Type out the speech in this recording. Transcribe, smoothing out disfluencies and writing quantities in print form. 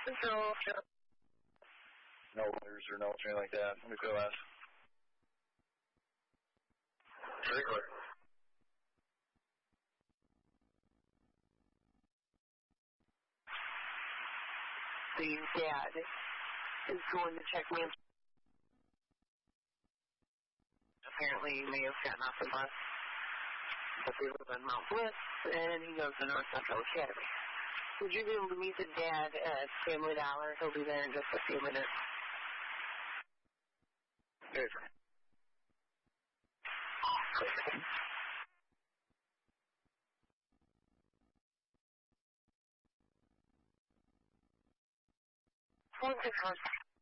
Control. No letters or notes or anything like that. Let me go last. Very clear. The dad is going to check me. Apparently he may have gotten off the bus, but they live on Mount Bliss, and he goes to North Central Academy. Would you be able to meet the dad at Family Dollar? He'll be there in just a few minutes. Good. One, 6, 1.